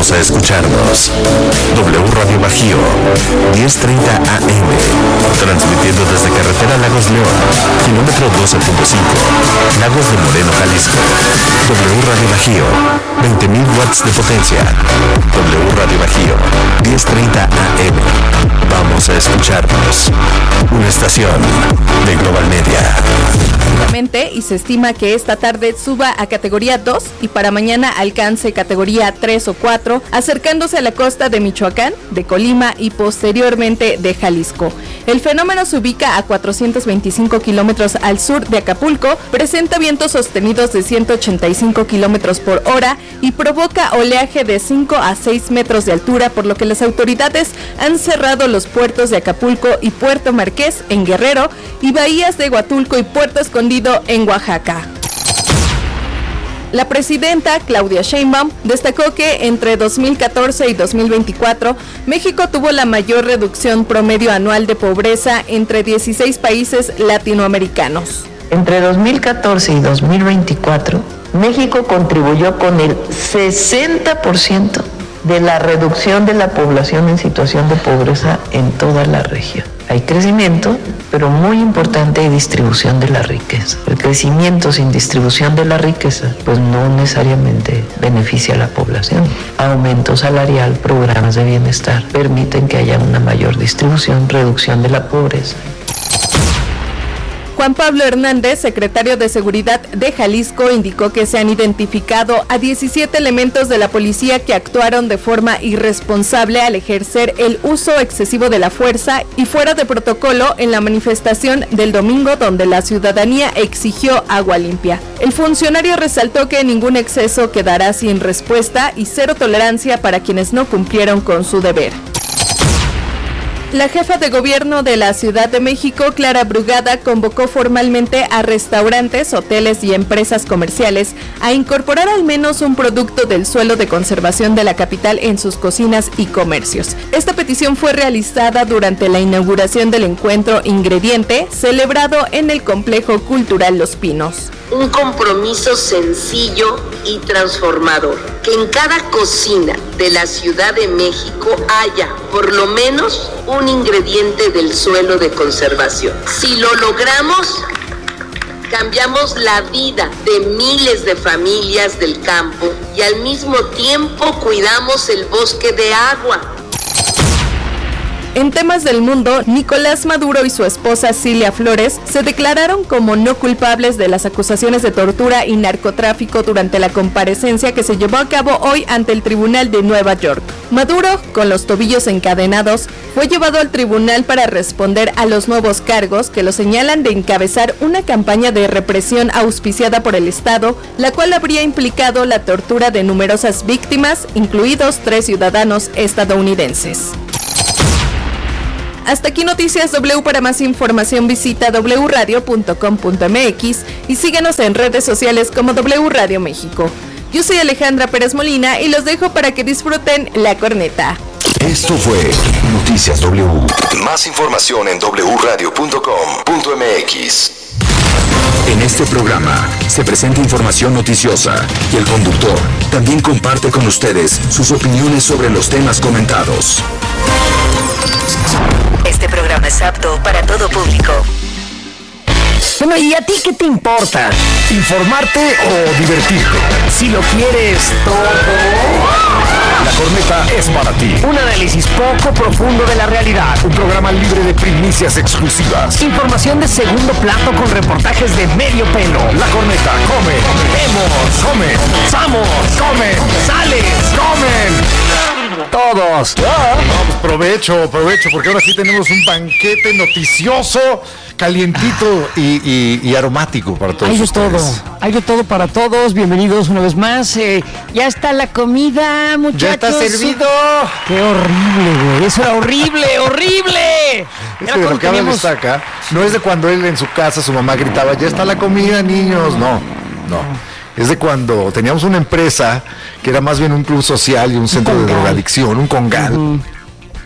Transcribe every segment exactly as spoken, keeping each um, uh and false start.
Vamos a escucharnos. W Radio Bajío, diez treinta A M, transmitiendo desde carretera Lagos León, kilómetro doce punto cinco, Lagos de Moreno, Jalisco. W Radio Bajío, veinte mil watts de potencia. W Radio Bajío, diez treinta A M. Vamos a escucharnos. Una estación de Global Media. Y se estima que esta tarde suba a categoría dos y para mañana alcance categoría tres o cuatro, acercándose a la costa de Michoacán, de Colima y posteriormente de Jalisco. El fenómeno se ubica a cuatrocientos veinticinco kilómetros al sur de Acapulco, presenta vientos sostenidos de ciento ochenta y cinco kilómetros por hora y provoca oleaje de cinco a seis metros de altura, por lo que las autoridades han cerrado los puertos de Acapulco y Puerto Marqués en Guerrero y bahías de Huatulco y Puerto Escondido en Oaxaca. La presidenta Claudia Sheinbaum destacó que entre dos mil catorce y dos mil veinticuatro, México tuvo la mayor reducción promedio anual de pobreza entre dieciséis países latinoamericanos. Entre dos mil catorce y dos mil veinticuatro, México contribuyó con el sesenta por ciento de la reducción de la población en situación de pobreza en toda la región. Hay crecimiento, pero muy importante hay distribución de la riqueza. El crecimiento sin distribución de la riqueza, pues no necesariamente beneficia a la población. Aumento salarial, programas de bienestar, permiten que haya una mayor distribución, reducción de la pobreza. Juan Pablo Hernández, secretario de Seguridad de Jalisco, indicó que se han identificado a diecisiete elementos de la policía que actuaron de forma irresponsable al ejercer el uso excesivo de la fuerza y fuera de protocolo en la manifestación del domingo, donde la ciudadanía exigió agua limpia. El funcionario resaltó que ningún exceso quedará sin respuesta y cero tolerancia para quienes no cumplieron con su deber. La jefa de gobierno de la Ciudad de México, Clara Brugada, convocó formalmente a restaurantes, hoteles y empresas comerciales a incorporar al menos un producto del suelo de conservación de la capital en sus cocinas y comercios. Esta petición fue realizada durante la inauguración del encuentro Ingrediente, celebrado en el Complejo Cultural Los Pinos. Un compromiso sencillo y transformador, que en cada cocina de la Ciudad de México haya por lo menos un ingrediente del suelo de conservación. Si lo logramos, cambiamos la vida de miles de familias del campo y al mismo tiempo cuidamos el bosque de agua. En temas del mundo, Nicolás Maduro y su esposa Cilia Flores se declararon como no culpables de las acusaciones de tortura y narcotráfico durante la comparecencia que se llevó a cabo hoy ante el Tribunal de Nueva York. Maduro, con los tobillos encadenados, fue llevado al tribunal para responder a los nuevos cargos que lo señalan de encabezar una campaña de represión auspiciada por el Estado, la cual habría implicado la tortura de numerosas víctimas, incluidos tres ciudadanos estadounidenses. Hasta aquí Noticias W. Para más información visita doble u radio punto com punto m x y síguenos en redes sociales como W Radio México. Yo soy Alejandra Pérez Molina y los dejo para que disfruten La Corneta. Esto fue Noticias W. Más información en doble u radio punto com punto m x. En este programa se presenta información noticiosa y el conductor también comparte con ustedes sus opiniones sobre los temas comentados. Este programa es apto para todo público. Bueno, ¿y a ti qué te importa? ¿Informarte o divertirte? Si lo quieres todo, La Corneta es para ti. Un análisis poco profundo de la realidad. Un programa libre de primicias exclusivas. Información de segundo plato con reportajes de medio pelo. La Corneta, come, vemos, comen, samos, comen, sales, comen. Todos. Ah, no, pues provecho, provecho, porque ahora sí tenemos un banquete noticioso, calientito y, y, y aromático para todos. Hay de ustedes. todo, hay de todo para todos. Bienvenidos una vez más. Eh, ya está la comida, muchachos. Ya está servido. Qué horrible, güey. Eso era horrible, horrible. Es que de lo que habla está acá. No es de cuando él en su casa, su mamá gritaba, ya está la comida, niños. No, no. Es de cuando teníamos una empresa que era más bien un club social y un centro de drogadicción, un congal. Uh-huh.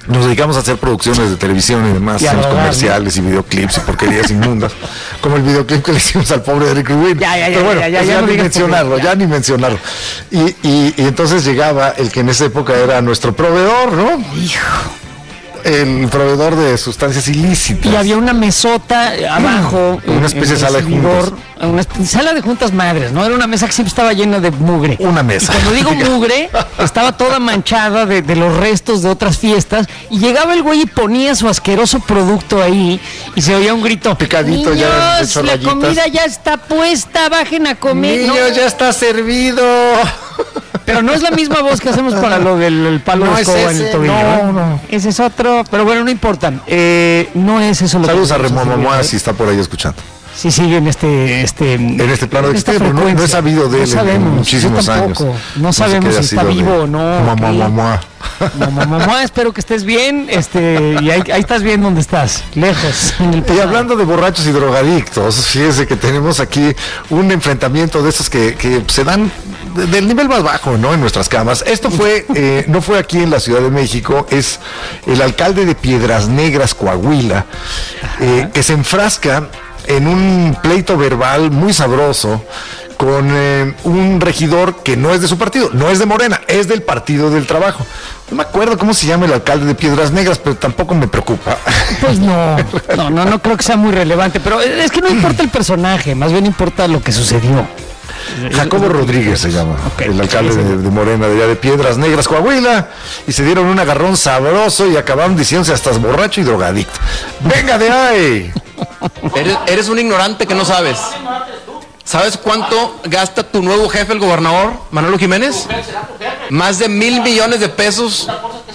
nos dedicamos a hacer producciones de televisión y demás, Y a hacemos robar, comerciales y videoclips y porquerías inmundas, como el videoclip que le hicimos al pobre Eric Rubin. Ya, ya, ya, Pero bueno, ya, ya, pues ya ya no ni digas mencionarlo, por qué, ya. ya. ni mencionarlo. Y, y, y entonces llegaba el que en esa época era nuestro proveedor, ¿no? Hijo. El proveedor de sustancias ilícitas. Y había una mesota abajo. Una en- especie en de sala de recibidor, juntas. Una espe- sala de juntas madres, ¿no? Era una mesa que siempre estaba llena de mugre. Una mesa. Y cuando digo mugre, estaba toda manchada de, de los restos de otras fiestas. Y llegaba el güey y ponía su asqueroso producto ahí. Y se oía un grito. Picadito, Niños, ya hecho la rayitas. comida ya está puesta, bajen a comer. Niño, No, ya está servido. pero no es la misma voz que hacemos para lo del el palo No de es escoba en el ese, tobillo. no, ¿eh? no. Ese es otro, pero bueno, no importa. Eh, no es eso lo Saludos que a vamos Ramón hacer, Momoa ¿eh? si está por ahí escuchando. Sí, sigue en este, este En este plano de esta existencia, pero no, no he frecuencia. sabido de No él en sabemos, muchísimos yo años. tampoco. No sé sabemos qué haya si está sido de vivo o no. Momoa, ¿ok? Momoa. Momoa, Momoa, espero que estés bien, este, y ahí, ahí estás bien donde estás, lejos, en el Y pasado. hablando de borrachos y drogadictos, fíjese que tenemos aquí un enfrentamiento de esos que, que se dan de- del nivel más bajo, ¿no? En nuestras camas. Esto fue, eh, no fue aquí en la Ciudad de México, es el alcalde de Piedras Negras, Coahuila, eh, que se enfrasca en un pleito verbal muy sabroso con eh, un regidor que no es de su partido, no es de Morena, es del Partido del Trabajo. No me acuerdo cómo se llama el alcalde de Piedras Negras, pero tampoco me preocupa. Pues no, no, no, no creo que sea muy relevante, pero es que no importa el personaje, más bien importa lo que sucedió. Jacobo Rodríguez se llama, Ok. el alcalde de, de Morena, de allá de Piedras Negras, Coahuila, y se dieron un agarrón sabroso y acabaron diciéndose hasta borracho y drogadicto. ¡Venga de ahí! Eres, eres un ignorante que no sabes. ¿Sabes cuánto gasta tu nuevo jefe, el gobernador Manolo Jiménez? Más de mil millones de pesos.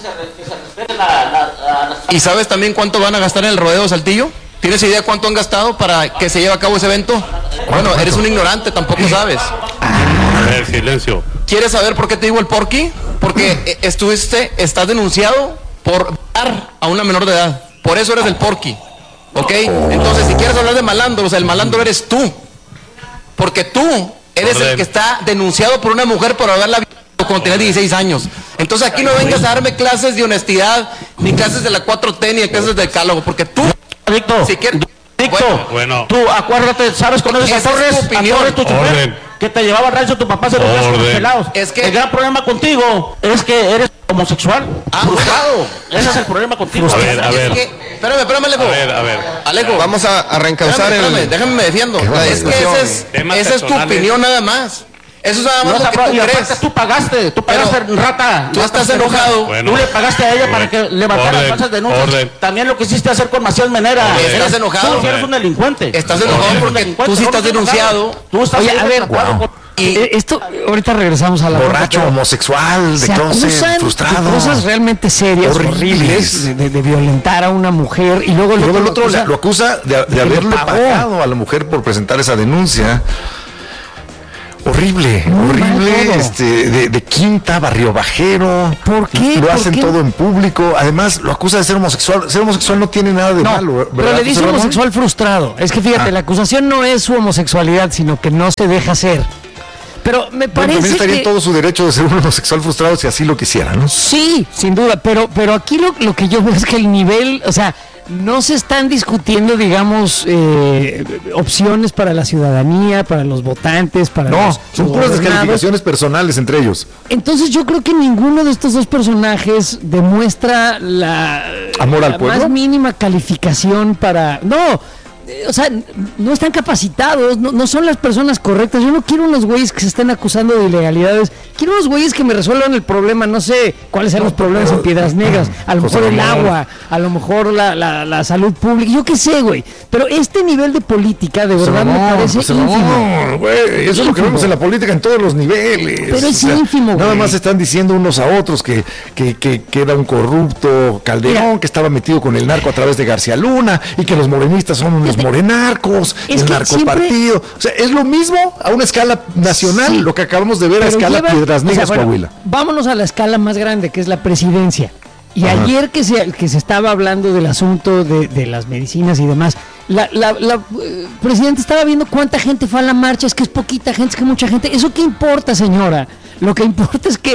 ¿Y sabes también cuánto van a gastar en el rodeo de Saltillo? ¿Tienes idea cuánto han gastado para que se lleve a cabo ese evento? Bueno, eres un ignorante, tampoco sabes. A ver, silencio. ¿Quieres saber por qué te digo el porqui? Porque eh, estuviste, estás denunciado por dar a una menor de edad. Por eso eres el porqui. ¿Ok? Entonces, si quieres hablar de malandros, el malandro eres tú. Porque tú eres el que está denunciado por una mujer por haberla violado cuando tenía dieciséis años. Entonces aquí no vengas a darme clases de honestidad, ni clases de la cuatro T, ni clases de decálogo, porque tú, Adicto, si quieres... adicto, Bueno. tú acuérdate, ¿sabes? ¿Conoces a Esa es Torres? tu opinión. A Torres, tu chofer, Orden. que te llevaba rancho, tu papá se lo con los Orden. pelados. Es que- el gran problema contigo es que eres homosexual. Ah, frustrado. Ese es el problema contigo. A ver, a Es ver. que, espérame, espérame, Alejo. A ver, a ver. Alejo, Vamos a, a reencauzar espérame, espérame, el... déjame me defiendo. Qué Es que barbaridad. esa es, Temas esa es tu personales. opinión nada más. Eso es nada más No, lo que y tú aparte crees. tú pagaste, tú pagaste, Pero rata. tú rata estás peluda. enojado. Bueno. Tú le pagaste a ella para Orden. que levantara Orden. falsas denuncias. Orden. También lo quisiste hacer con Macías Menera. Orden. Eres- Estás enojado. Tú sí eres un delincuente. Estás enojado Eres un porque delincuente, tú sí no estás estás enojado. denunciado. Tú estás Oye, ahí a ver, enojado wow. con- Y eh, esto, ahorita regresamos a la Borracho, nota, homosexual, de se closet, acusan frustrado. de cosas realmente serias, Horribles. horribles, de, de- de violentar a una mujer, y luego Y luego el otro lo acusa- lo acusa de, de que le haberle pagó. pagado a la mujer por presentar esa denuncia. Horrible, Muy mal horrible, todo. este, de, de Quinta, Barrio Bajero. ¿Por qué? Lo ¿Por hacen qué? todo en público. Además, lo acusa de ser homosexual. Ser homosexual no tiene nada de No, malo, ¿verdad, pero le dice José Ramón? homosexual frustrado. Es que fíjate, Ah. la acusación no es su homosexualidad, sino que no se deja ser. Pero me Bueno, parece también estaría que... en todo su derecho de ser un homosexual frustrado si así lo quisiera, ¿no? Sí, sin duda, pero, pero aquí lo, lo que yo veo es que el nivel, o sea, no se están discutiendo, digamos, eh, opciones para la ciudadanía, para los votantes, para No, los son puras gobernados. descalificaciones personales entre ellos. Entonces yo creo que ninguno de estos dos personajes demuestra la, ¿Amor al la pueblo? más mínima calificación para... No, eh, o sea, n- no están capacitados, no, no son las personas correctas. Yo no quiero unos güeyes que se estén acusando de ilegalidades. Quiero unos güeyes que me resuelvan el problema. No sé cuáles sean los problemas en Piedras Negras. A lo José mejor el Ramón. agua, a lo mejor la, la, la salud pública. Yo qué sé, güey. Pero este nivel de política de verdad me parece José ínfimo. Ramón, güey, eso es lo que Ínfimo. vemos en la política en todos los niveles. Pero es ínfimo, Nada güey. más están diciendo unos a otros que, que, que, que era un corrupto Calderón, Mira. que estaba metido con el narco a través de García Luna y que los morenistas son unos Fíjate. morenarcos, Es el que narcopartido. O sea, es lo mismo a una escala nacional, Sí. lo que acabamos de ver a Pero escala lleva- Piedras o sea, Negras, bueno, Coahuila. vámonos a la escala más grande, que es la presidencia. Y Ajá. ayer que se, que se estaba hablando del asunto de, de las medicinas y demás, la, la, la eh, presidenta estaba viendo cuánta gente fue a la marcha, es que es poquita gente, es que mucha gente. ¿Eso qué importa, señora? Lo que importa es que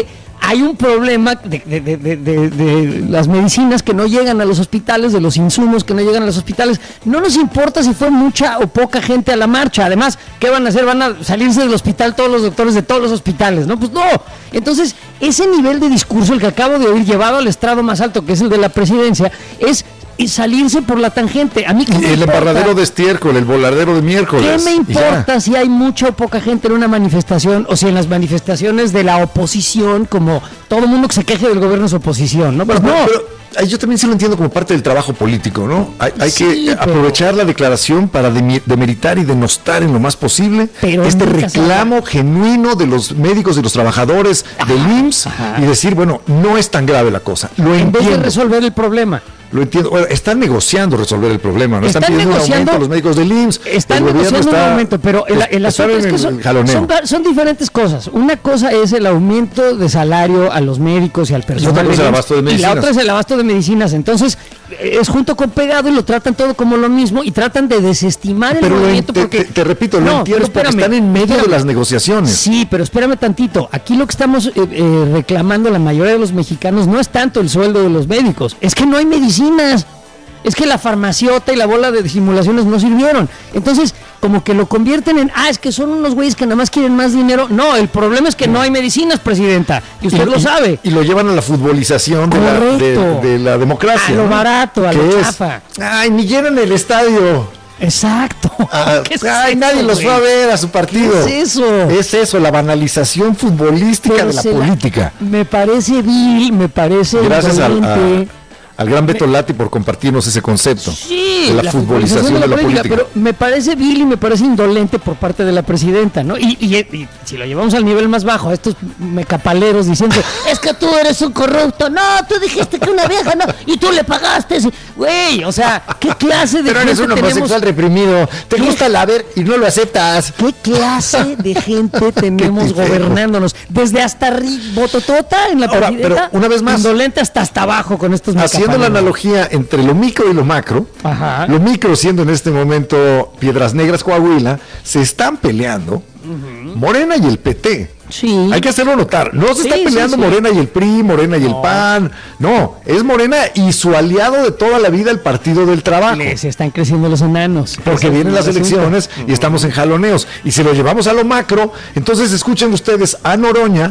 hay un problema de, de, de, de, de, de las medicinas que no llegan a los hospitales, de los insumos que no llegan a los hospitales. No nos importa si fue mucha o poca gente a la marcha. Además, ¿qué van a hacer? ¿Van a salirse del hospital todos los doctores de todos los hospitales? No, pues no. Entonces, ese nivel de discurso, el que acabo de oír, llevado al estrado más alto, que es el de la presidencia, es... y salirse por la tangente. A mí ¿qué me el importa? embarradero de estiércol, el voladero de miércoles. ¿Qué me importa si hay mucha o poca gente en una manifestación o si en las manifestaciones de la oposición, como todo el mundo que se queje del gobierno es oposición, ¿no? Pues pero, no. Pero, pero yo también sí lo entiendo como parte del trabajo político, ¿no? Hay, hay Sí, que pero... aprovechar la declaración para demi- demeritar y denostar en lo más posible Pero este nunca se reclamo genuino de los médicos y los trabajadores del I M S S y decir, bueno, no es tan grave la cosa. Lo en entiendo. vez de resolver el problema. Lo entiendo. Bueno, están negociando resolver el problema, ¿no? Están, Están pidiendo un negociando- aumento a los médicos del I M S S. Están el gobierno negociando está, un aumento, pero el, el está asunto en es que el son, jaloneo. son, son diferentes cosas. Una cosa es el aumento de salario a los médicos y al personal. otra cosa es el del abasto de I M S S, y la medicinas. otra es el abasto de medicinas. Entonces, es junto con pegado y lo tratan todo como lo mismo y tratan de desestimar el Pero lo movimiento en- te, porque... te- te repito, No, lo entiendo pero porque espérame, están en medio espérame. de las negociaciones. Sí, pero espérame tantito. Aquí lo que estamos eh, eh, reclamando la mayoría de los mexicanos no es tanto el sueldo de los médicos, es que no hay medicinas. Es que la farmaciota y la bola de simulaciones no sirvieron. Entonces, como que lo convierten en, ah, es que son unos güeyes que nada más quieren más dinero. No, el problema es que no hay medicinas, presidenta. Y usted Y- lo y- sabe. Y lo llevan a la futbolización de la, de, Correcto. de la democracia. A lo ¿no? barato, a ¿Qué lo es? chafa. Ay, ni llenan el estadio. Exacto. Ah, ¿Qué es ay, eso, nadie los güey? fue a ver a su partido. ¿Qué es eso? Es eso, la banalización futbolística Pero de la se la- política. Me parece vil, me parece Gracias al, incoherente. a- al gran Beto Lati por compartirnos ese concepto. Sí, de la, futbolización de la política. Pero me parece vil y me parece indolente por parte de la presidenta, ¿no? Y, y- y si lo llevamos al nivel más bajo, a estos mecapaleros diciendo, es que tú eres un corrupto, no, tú dijiste que una vieja, no, y tú le pagaste, güey, o sea, ¿qué clase de Pero eres gente un homosexual tenemos? reprimido, te ¿Qué? gusta la ver y no lo aceptas. ¿Qué clase de gente tenemos Qué feo. gobernándonos? Desde hasta Rick Bototota en la Ahora, presidenta, pero una vez más, indolente hasta hasta abajo con estos haciendo la mecapaleros. analogía entre lo micro y lo macro, Ajá. lo micro siendo en este momento Piedras Negras, Coahuila, se están peleando Morena y el P T. Sí. Hay que hacerlo notar. No se Sí, está sí, peleando sí. Morena y el P R I, Morena y el P A N. No, es Morena y su aliado de toda la vida, el Partido del Trabajo. Les están creciendo los enanos. Porque Ese vienen es las el asunto. elecciones y estamos en jaloneos. Y si lo llevamos a lo macro, entonces escuchen ustedes a Noroña,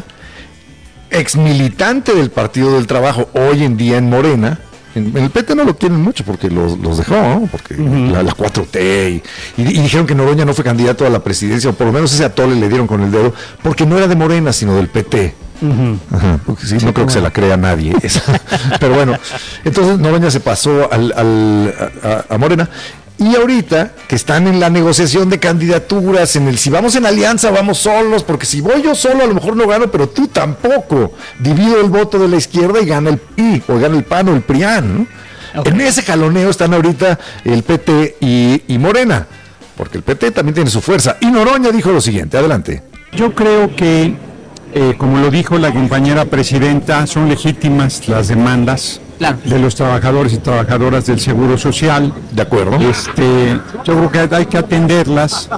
ex militante del Partido del Trabajo, hoy en día en Morena. En, en el P T no lo quieren mucho porque los, los dejó, ¿no? Porque la, la cuatro T y, y, y dijeron que Noroña no fue candidato a la presidencia, o por lo menos ese atole le dieron con el dedo, porque no era de Morena, sino del P T. Ajá, porque sí, no creo que se la crea nadie esa. Pero bueno, entonces Noroña se pasó al, al, a, a Morena. Y ahorita que están en la negociación de candidaturas, en el si vamos en alianza, vamos solos, porque si voy yo solo a lo mejor no gano, pero tú tampoco. Divido el voto de la izquierda y gana el P I, o gana el P A N o el P R I A N, ¿no? Okay. En ese jaloneo están ahorita el P T y, y Morena, porque el P T también tiene su fuerza. Y Noroña dijo lo siguiente, adelante. Yo creo que, eh, como lo dijo la compañera presidenta, son legítimas las demandas claro. de los trabajadores y trabajadoras del Seguro Social. De acuerdo. Este, yo creo que hay que atenderlas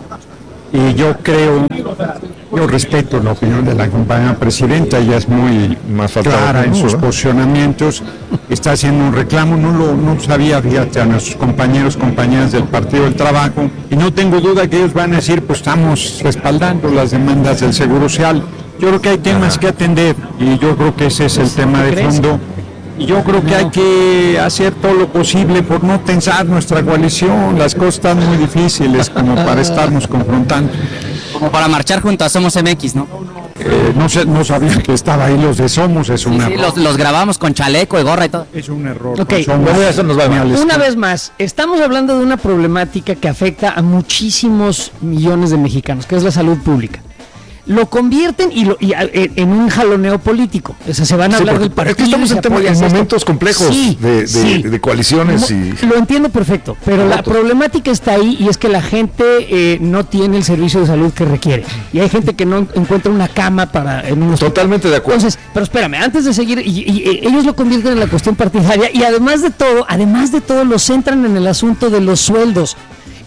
y yo creo, yo respeto la opinión de la compañera presidenta, ella es muy Más clara en sus posicionamientos, está haciendo un reclamo, no lo no sabía, fíjate, a nuestros compañeros, compañeras del Partido del Trabajo, y no tengo duda que ellos van a decir, pues estamos respaldando las demandas del Seguro Social. Yo creo que hay temas Ajá. que atender y yo creo que ese es el tema de fondo. Y yo creo que hay que hacer todo lo posible por no tensar nuestra coalición. Las cosas están muy difíciles como para estarnos confrontando. Como para marchar junto a Somos M X, ¿no? Eh, no sé, no sabía que estaba ahí los de Somos, es un sí, error. Sí, los, los grabamos con chaleco y gorra y todo. Es un error. Okay. Somos, eso nos va a Una vez más, estamos hablando de una problemática que afecta a muchísimos millones de mexicanos, que es la salud pública. Lo convierten y, lo, y a, en un jaloneo político. O sea, se van a sí, hablar del partido. Es que estamos en, tema, en momentos complejos sí, de, de, sí. de coaliciones. No, y lo entiendo perfecto, pero la problemática está ahí y es que la gente eh, no tiene el servicio de salud que requiere. Y hay gente que no encuentra una cama para en un hospital. Totalmente de acuerdo. Entonces, pero espérame, antes de seguir, y, y, y ellos lo convierten en la cuestión partidaria y además de todo, además de todo, lo centran en el asunto de los sueldos.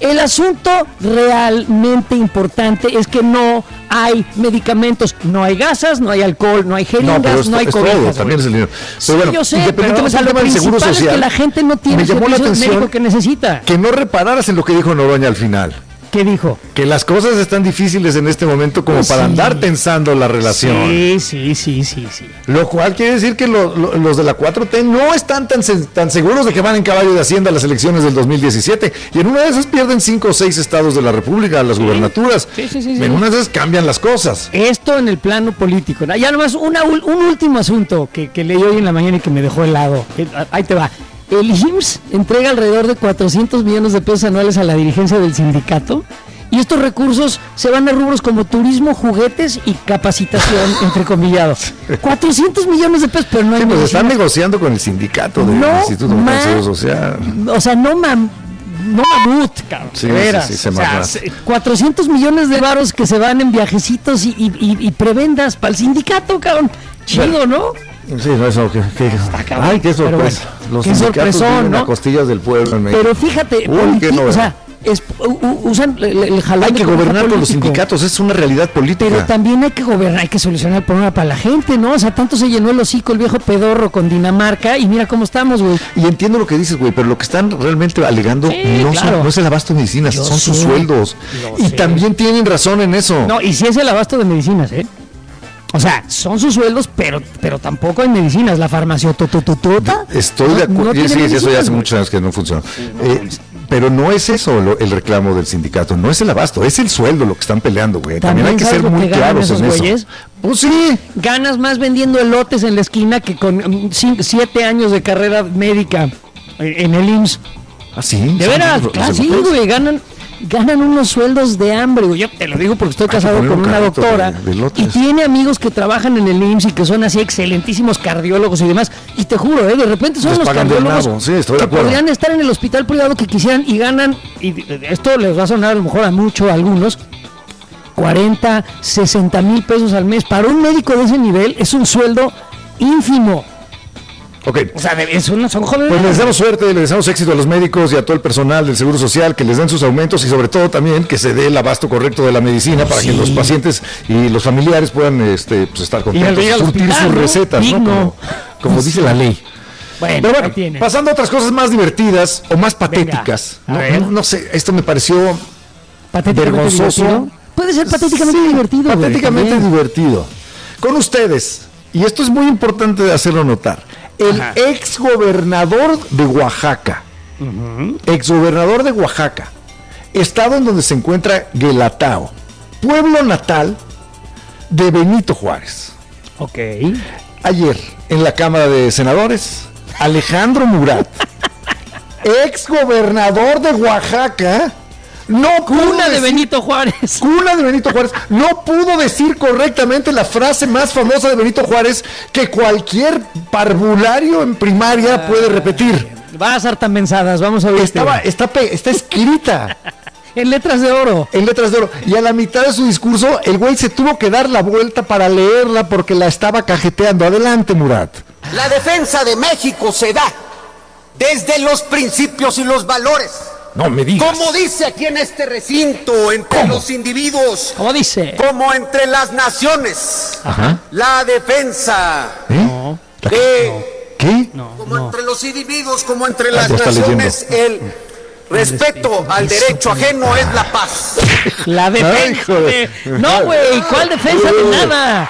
El asunto realmente importante es que no hay medicamentos, no hay gasas, no hay alcohol, no hay jeringas, no, esto, no hay cobijas. También es el dinero. Pero sí, bueno, yo sé, independientemente pero, o sea, del tema del seguro social, es que la gente no tiene el servicio médico que necesita. Que no repararas en lo que dijo Noroña al final. ¿Qué dijo? Que las cosas están difíciles en este momento como pues para sí. andar tensando la relación. Sí, sí, sí, sí, sí. Lo cual quiere decir que lo, lo, los de la cuatro T no están tan, tan seguros de que van en caballo de Hacienda a las elecciones del dos mil diecisiete. Y en una de esas pierden cinco o seis estados de la República, las sí. gubernaturas. Sí, sí, sí, sí. En una de esas cambian las cosas. Esto en el plano político. Ya nomás una, un último asunto que, que leí hoy en la mañana y que me dejó helado. Ahí te va. El I M S S entrega alrededor de cuatrocientos millones de pesos anuales a la dirigencia del sindicato y estos recursos se van a rubros como turismo, juguetes y capacitación, entrecomillados. cuatrocientos millones de pesos, pero no hay sí, pues medicina. Están negociando con el sindicato del no Instituto de Seguro Social. O sea, no mam, no mamut, cabrón. Sí, de veras. Sí, sí, o sea, cuatrocientos millones de varos que se van en viajecitos y, y, y, y prebendas para el sindicato, cabrón. Chido, ¿no? Sí, no, eso, que, que, ay, qué sorpresa. Bueno, los qué sindicatos viven ¿no? a costillas del pueblo en México. Pero fíjate, Uy, politi- o sea, es, usan el, el jalón. Hay que gobernar con los sindicatos, es una realidad política. Pero también hay que gobernar, hay que solucionar el problema para la gente, ¿no? O sea, tanto se llenó el hocico el viejo pedorro con Dinamarca y mira cómo estamos, güey. Y entiendo lo que dices, güey, pero lo que están realmente alegando sí, no, claro. son, no es el abasto de medicinas, Yo son sé, sus sueldos. Y sé. también tienen razón en eso. No, y sí es el abasto de medicinas, ¿eh? O sea, son sus sueldos, pero pero tampoco hay medicinas. La farmacéutica. Estoy de acuerdo. No, no sí, sí, eso ya hace muchos años que no funciona. Eh, pero no es eso lo, el reclamo del sindicato, no es el abasto, es el sueldo lo que están peleando, güey. También, También hay que ser muy que claros en güeyes? eso. Pues sí. Ganas más vendiendo elotes en la esquina que con um, cinco, siete años de carrera médica en el I M S S. ¿Ah, sí? De veras, claro, sí, güey, ganan... ganan unos sueldos de hambre, güey. Yo te lo digo porque estoy casado con un una doctora de, de y tiene amigos que trabajan en el I M S S y que son así excelentísimos cardiólogos y demás. Y te juro, ¿eh? De repente son los cardiólogos sí, estoy que podrían estar en el hospital privado que quisieran y ganan, y esto les va a sonar a lo mejor a mucho a algunos, cuarenta, sesenta mil pesos al mes. Para un médico de ese nivel es un sueldo ínfimo. Ok. O sea, es una, son jóvenes. Pues les deseamos suerte, les deseamos éxito a los médicos y a todo el personal del Seguro Social, que les den sus aumentos y sobre todo también que se dé el abasto correcto de la medicina para sí. que los pacientes y los familiares puedan este, pues, estar contentos, surtir hospital, sus ¿no? recetas, ¿no? Como, como sí. dice la ley. Bueno, Pero bueno, pasando a otras cosas más divertidas o más patéticas. No, no, no sé, esto me pareció vergonzoso. Divertido. Puede ser patéticamente sí, divertido. Patéticamente güey, divertido. Con ustedes, y esto es muy importante de hacerlo notar, el Ajá. exgobernador de Oaxaca, uh-huh. exgobernador de Oaxaca, estado en donde se encuentra Guelatao, pueblo natal de Benito Juárez. Ok. Ayer, en la Cámara de Senadores, Alejandro Murat, exgobernador de Oaxaca, no cuna de Benito Juárez. Cuna de Benito Juárez. No pudo decir correctamente la frase más famosa de Benito Juárez que cualquier parvulario en primaria ah, puede repetir. Va a ser tan mensadas, vamos a ver. Estaba, está, está escrita. En letras de oro. En letras de oro. Y a la mitad de su discurso, el güey se tuvo que dar la vuelta para leerla porque la estaba cajeteando. Adelante, Murat. La defensa de México se da desde los principios y los valores. No me digas. Como dice aquí en este recinto, entre ¿Cómo? los individuos. ¿Cómo dice? Como entre las naciones. Ajá. La defensa ¿Eh? no. de... ¿Qué? No, como no. entre los individuos, como entre las ah, naciones, el respeto al derecho ajeno es la paz. La defensa de... No, güey, ¿cuál defensa de nada?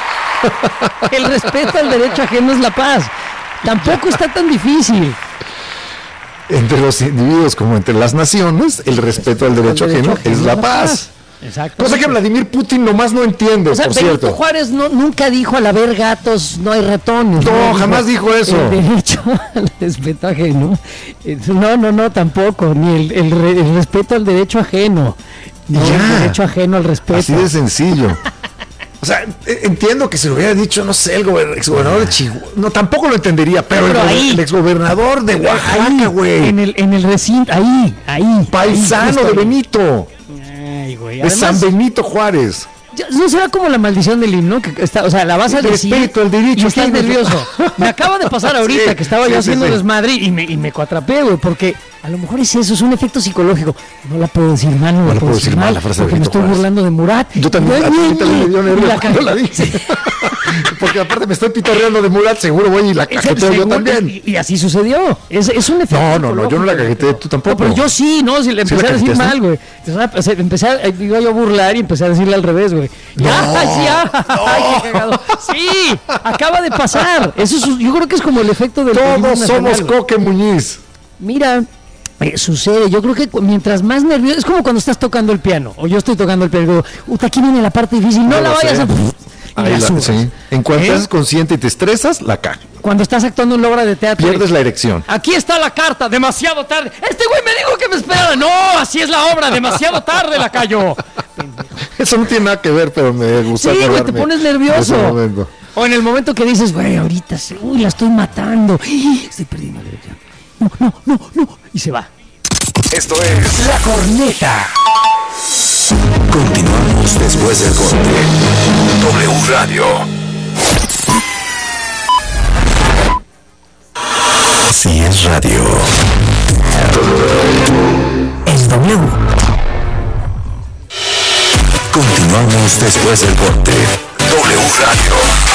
El respeto al derecho ajeno es la paz. Tampoco está tan difícil. Entre los individuos como entre las naciones, el respeto al derecho, el derecho ajeno es la paz. Exacto. Cosa que Vladimir Putin nomás no entiende, o sea, por Benito cierto. Juárez no, nunca dijo al haber gatos no hay ratones. No, no jamás dijo, dijo eso. El derecho al respeto ajeno. No, no, no, tampoco. Ni el, el, re, el respeto al derecho ajeno. No, ya. El derecho ajeno al respeto. Así de sencillo. O sea, entiendo que se lo hubiera dicho, no sé, el gober- exgobernador de Chihuahua. No, tampoco lo entendería, pero, pero el, ahí, el exgobernador de Oaxaca, güey. En el, en el recinto, ahí, ahí. Paisano ahí, de Benito. Ay, güey. De San Benito Juárez. No será como la maldición del himno, que está, o sea, la vas a el decir espíritu, el dicho, y estás ¿quién? nervioso. Me acaba de pasar ahorita Sí, que estaba sí, yo sí, haciendo sí. desmadre y me, y me cuatrapé, güey, porque a lo mejor es eso, es un efecto psicológico. No la puedo decir mal, no, No la la puedo decir mal, la frase de porque me Benito estoy Juárez. burlando de Murat. Yo también, Y- a mí también me dio y nervio la cuando la cagué. dije. Porque aparte me estoy pitorreando de Murat, seguro voy y la cajeteo yo Seguro, también. Y, y así sucedió. Es, es un efecto No, no, no, yo no la psicológico. cajeteé, tú tampoco. No, pero yo sí, ¿no? Si le ¿Sí empecé la a decir cajeteaste? mal, güey. Entonces, o sea, empecé a, eh, iba yo a burlar y empecé a decirle al revés, güey. Ya, sí, ya. Ay, qué cagado. Sí, acaba de pasar. Eso es, yo creo que es como el efecto del Todos periodismo somos nacional, güey. Coque Muñiz. Mira, eh, sucede, yo creo que cu- mientras más nervioso, es como cuando estás tocando el piano, o yo estoy tocando el piano, y digo, "Uta, aquí viene la parte difícil, no Yo la lo vayas sé. a... Y Ahí la la- subes. sí. En cuanto ¿Eh? eres consciente y te estresas, la cagas. Cuando estás actuando en una obra de teatro... Pierdes la erección. Aquí está la carta, demasiado tarde. Este güey me dijo que me esperara. No, así es la obra, demasiado tarde la cayó. Eso no tiene nada que ver, pero me gusta Sí, güey, te acordarme pones de nervioso. ese momento. O en el momento que dices, güey, ahorita, sí, uy, la estoy matando. Estoy perdiendo la erección. No, no, no, no. Y se va. Esto es La Corneta. Continuamos después del corte. W Radio. Si es radio. Es W. Continuamos después del corte. W Radio.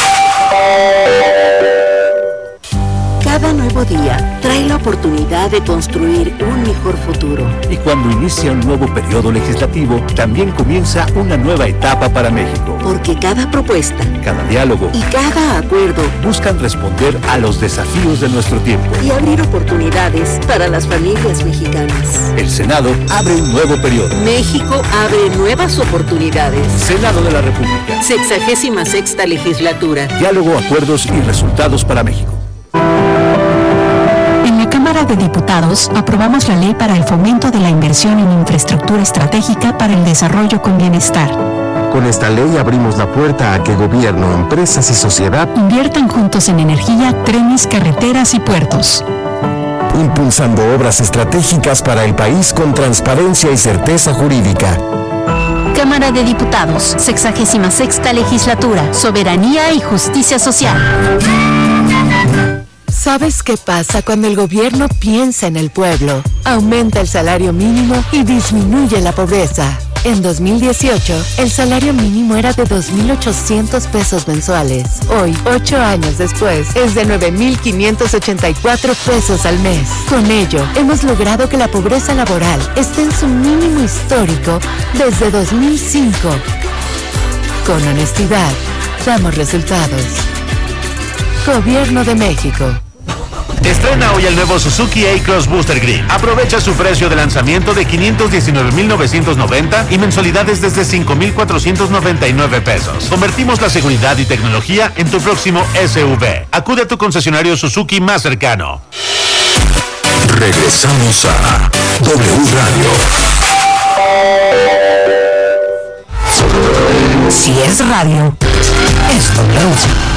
Cada nuevo día trae la oportunidad de construir un mejor futuro. Y cuando inicia un nuevo periodo legislativo, también comienza una nueva etapa para México. Porque cada propuesta Cada diálogo y cada acuerdo buscan responder a los desafíos de nuestro tiempo. y abrir oportunidades para las familias mexicanas. El Senado abre un nuevo periodo. México abre nuevas oportunidades. Senado de la República. Sexagésima sexta legislatura. Diálogo, acuerdos y resultados para México. En la Cámara de Diputados aprobamos la ley para el fomento de la inversión en infraestructura estratégica para el desarrollo con bienestar. Con esta ley abrimos la puerta a que gobierno, empresas y sociedad Inviertan juntos en energía, trenes, carreteras y puertos. impulsando obras estratégicas para el país con transparencia y certeza jurídica. Cámara de Diputados, sexagésima sexta legislatura, soberanía y justicia social. ¿Sabes qué pasa cuando el gobierno piensa en el pueblo? Aumenta el salario mínimo y disminuye la pobreza. En dos mil dieciocho, el salario mínimo era de dos mil ochocientos pesos mensuales. Hoy, ocho años después, es de nueve mil quinientos ochenta y cuatro pesos al mes. Con ello, hemos logrado que la pobreza laboral esté en su mínimo histórico desde dos mil cinco. Con honestidad, damos resultados. Gobierno de México. Estrena hoy el nuevo Suzuki A-Cross Booster Green. Aprovecha su precio de lanzamiento de quinientos diecinueve mil novecientos noventa y mensualidades desde cinco mil cuatrocientos noventa y nueve pesos. Convertimos la seguridad y tecnología en tu próximo S U V. Acude a tu concesionario Suzuki más cercano. Regresamos a W Radio. Si es radio, es W.